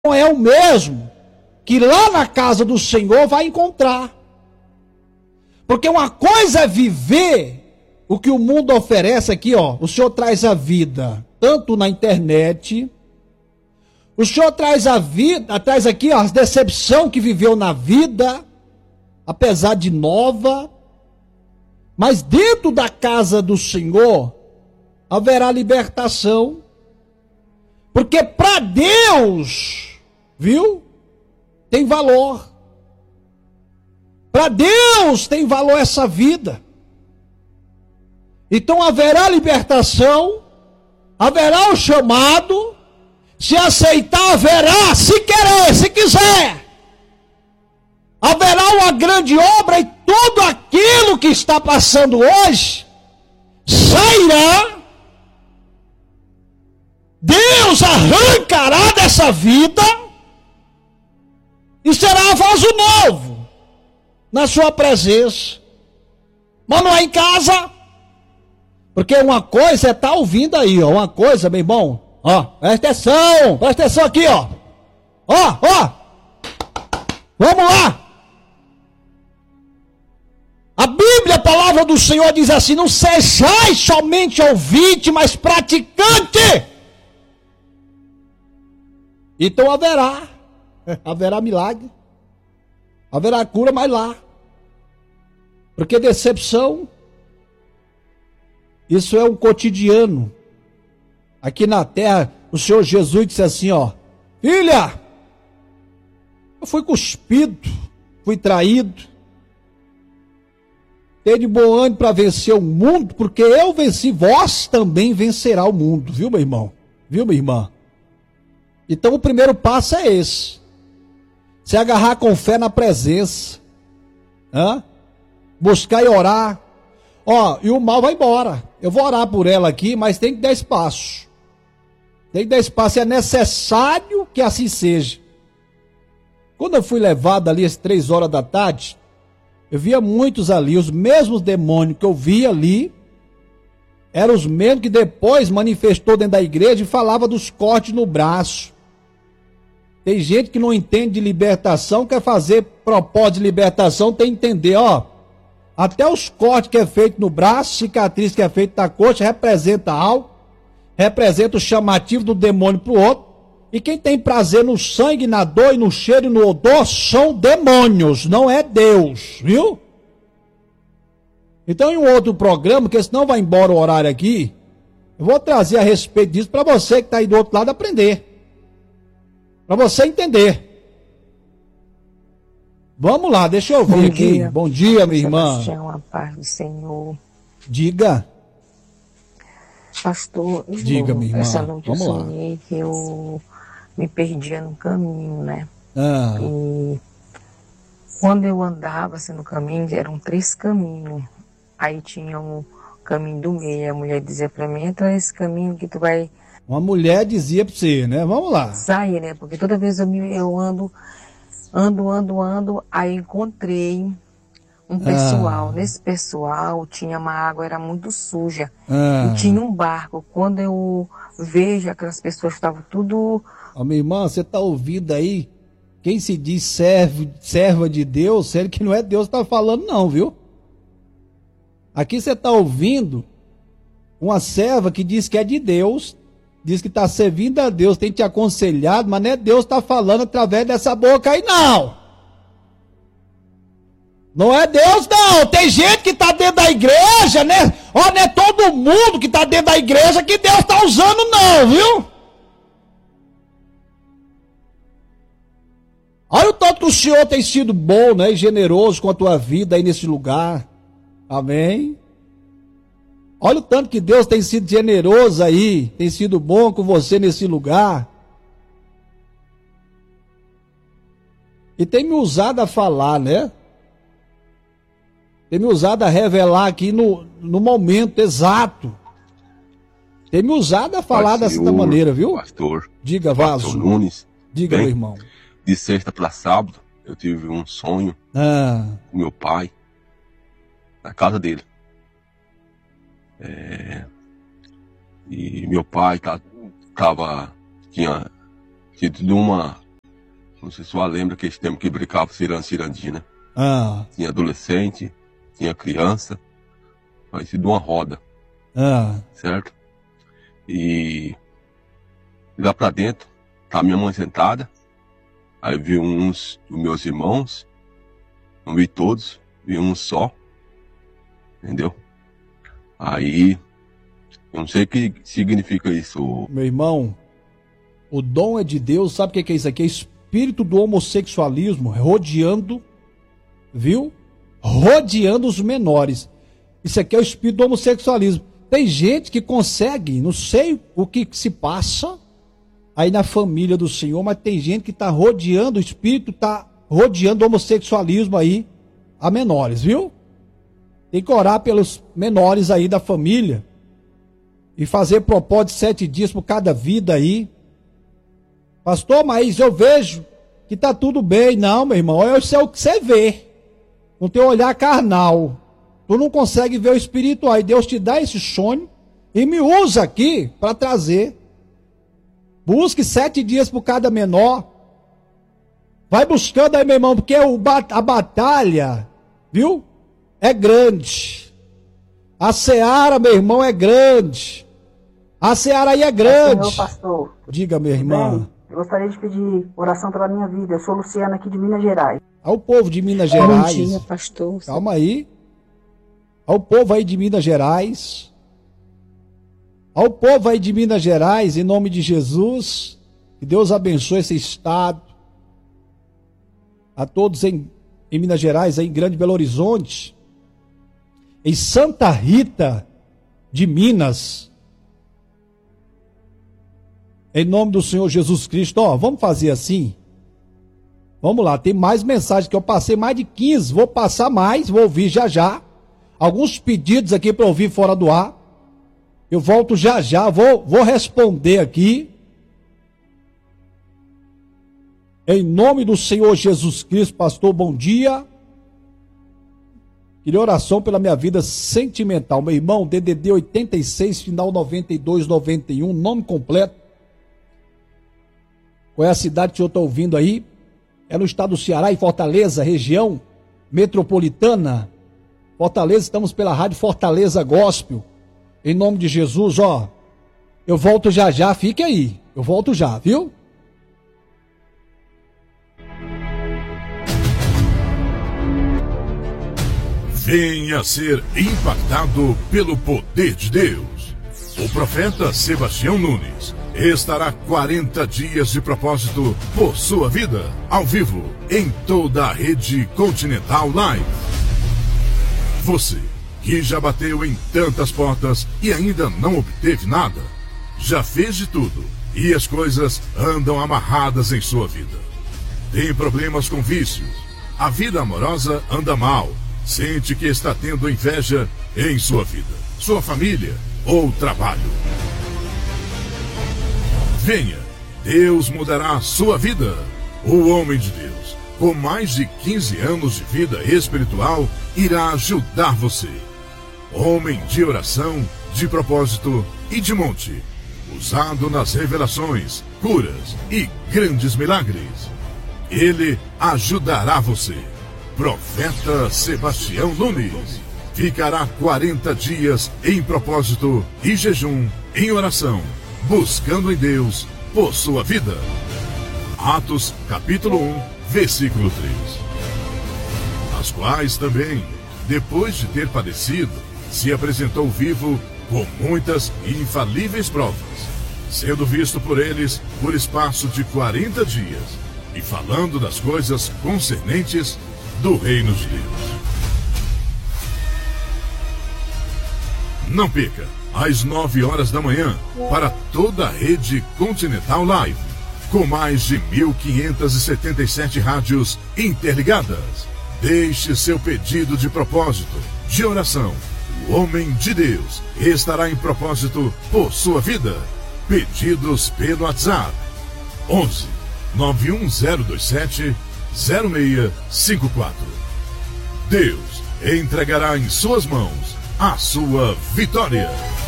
não é o mesmo que lá na casa do Senhor vai encontrar. Porque uma coisa é viver o que o mundo oferece aqui, ó. O Senhor traz a vida, tanto na internet. O Senhor traz a vida, traz aqui, ó, a decepção que viveu na vida, apesar de nova. Mas dentro da casa do Senhor haverá libertação. Porque para Deus, viu? Tem valor. Para Deus tem valor essa vida. Então haverá libertação, haverá o chamado, se aceitar haverá, se querer, se quiser. Haverá uma grande obra e tudo aquilo que está passando hoje sairá. Deus arrancará dessa vida e será vaso novo na sua presença. Mas não é em casa. Porque uma coisa é estar ouvindo aí, ó. Uma coisa, meu irmão, ó, presta atenção aqui, ó. Ó, vamos lá. A Bíblia, a palavra do Senhor diz assim: não sejais somente ouvinte, mas praticante. Então haverá milagre, haverá cura, mas lá. Porque decepção, isso é um cotidiano. Aqui na terra, o Senhor Jesus disse assim, ó: filha, eu fui cuspido, fui traído. Tende bom ânimo para vencer o mundo, porque eu venci, vós também vencerá o mundo, viu, meu irmão? Viu, minha irmã? Então o primeiro passo é esse. Se agarrar com fé na presença. Buscar e orar. Ó, e o mal vai embora. Eu vou orar por ela aqui, mas tem que dar espaço. Tem que dar espaço, é necessário que assim seja. Quando eu fui levado ali às 3 horas da tarde, eu via muitos ali, os mesmos demônios que eu via ali, eram os mesmos que depois manifestou dentro da igreja e falava dos cortes no braço. Tem gente que não entende de libertação, quer fazer propósito de libertação, tem que entender, ó. Até os cortes que é feito no braço, cicatriz que é feito na coxa, representa algo, representa o chamativo do demônio para o outro. E quem tem prazer no sangue, na dor e no cheiro e no odor são demônios, não é Deus, viu? Então em um outro programa, que senão vai embora o horário aqui, eu vou trazer a respeito disso para você que está aí do outro lado aprender. Para você entender. Vamos lá, deixa eu ver aqui. Bom dia, minha irmã. Sebastião, a paz do Senhor. Diga. Pastor, diga, minha irmã. Essa noite vamos eu sonhei que eu me perdia no caminho, né? E quando eu andava assim, no caminho, eram 3 caminhos. Aí tinha um caminho do meio. A mulher dizia para mim: entra nesse caminho que tu vai... Uma mulher dizia para você, né? Vamos lá. Sair, né? Porque toda vez eu ando, aí encontrei um pessoal. Nesse pessoal tinha uma água, era muito suja. E tinha um barco. Quando eu vejo aquelas pessoas estavam tudo... Ó, minha irmã, você está ouvindo aí? Quem se diz serva de Deus, sendo que não é Deus que está falando não, viu? Aqui você está ouvindo uma serva que diz que é de Deus, diz que está servindo a Deus, tem te aconselhado, mas não é Deus que está falando através dessa boca aí, não. Não é Deus, não. Tem gente que está dentro da igreja, né? Ó, não é todo mundo que está dentro da igreja que Deus está usando, não, viu? Olha o tanto que o Senhor tem sido bom, né? E generoso com a tua vida aí nesse lugar. Amém? Olha o tanto que Deus tem sido generoso aí, tem sido bom com você nesse lugar. E tem me usado a falar, né? Tem me usado a revelar aqui no momento exato. Tem me usado a falar dessa maneira, viu? Pastor, diga, Vaso. Pastor Nunes. Diga, bem, meu irmão. De sexta para sábado, eu tive um sonho com meu pai, na casa dele. E meu pai tinha tido uma Não sei se você lembra que esse tempo que brincava cirandinha, né? Tinha adolescente, tinha criança, parecido uma roda. Certo? E lá pra dentro, tá minha mãe sentada. Aí vi uns dos meus irmãos, não vi todos, vi um só. Entendeu? Aí, eu não sei o que significa isso. Meu irmão, o dom é de Deus, sabe o que é isso aqui? É espírito do homossexualismo rodeando, viu? Rodeando os menores. Isso aqui é o espírito do homossexualismo. Tem gente que consegue, não sei o que se passa aí na família do Senhor, mas tem gente que está rodeando, o espírito está rodeando o homossexualismo aí a menores, viu? Tem que orar pelos menores aí da família e fazer propósito de 7 dias por cada vida aí. Pastor, mas eu vejo que tá tudo bem. Não, meu irmão, isso é o que você vê. Com teu olhar carnal. Tu não consegue ver o espiritual. E Deus te dá esse sonho e me usa aqui para trazer. Busque 7 dias por cada menor. Vai buscando aí, meu irmão, porque a batalha, viu? É grande. A seara, meu irmão, é grande. A seara aí é grande. Senhor pastor. Diga, minha irmã. Bem, eu gostaria de pedir oração pela minha vida. Eu sou Luciana aqui de Minas Gerais. Ao povo de Minas Gerais. Bom dia, pastor. Calma aí. Ao povo aí de Minas Gerais. Ao povo aí de Minas Gerais, em nome de Jesus. Que Deus abençoe esse estado. A todos em Minas Gerais, aí em Grande Belo Horizonte. Em Santa Rita de Minas. Em nome do Senhor Jesus Cristo, ó, vamos fazer assim. Vamos lá, tem mais mensagens que eu passei, mais de 15, vou passar mais, vou ouvir já já. Alguns pedidos aqui para ouvir fora do ar. Eu volto já já, vou responder aqui. Em nome do Senhor Jesus Cristo, pastor, bom dia. Queria oração pela minha vida sentimental. Meu irmão, DDD 86, final 9291, nome completo. Qual é a cidade que o senhor está ouvindo aí? É no estado do Ceará, em Fortaleza, região metropolitana. Fortaleza, estamos pela rádio Fortaleza Gospel. Em nome de Jesus, ó. Eu volto já já, fique aí. Eu volto já, viu? Venha ser impactado pelo poder de Deus. O profeta Sebastião Nunes estará 40 dias de propósito por sua vida, ao vivo, em toda a rede Continental Live. Você, que já bateu em tantas portas e ainda não obteve nada, já fez de tudo e as coisas andam amarradas em sua vida. Tem problemas com vícios, a vida amorosa anda mal, sente que está tendo inveja em sua vida, sua família ou trabalho. Venha, Deus mudará a sua vida. O homem de Deus, com mais de 15 anos de vida espiritual, irá ajudar você. Homem de oração, de propósito e de monte, usado nas revelações, curas e grandes milagres. Ele ajudará você. Profeta Sebastião Nunes ficará 40 dias em propósito e jejum, em oração, buscando em Deus por sua vida. Atos capítulo 1, versículo 3. As quais também, depois de ter padecido, se apresentou vivo com muitas e infalíveis provas, sendo visto por eles por espaço de 40 dias, e falando das coisas concernentes do reino de Deus. Não perca, às 9 horas da manhã, para toda a rede Continental Live, com mais de 1.577 rádios interligadas. Deixe seu pedido de propósito, de oração. O homem de Deus estará em propósito por sua vida. Pedidos pelo WhatsApp 11 91027 0654. Deus entregará em suas mãos a sua vitória.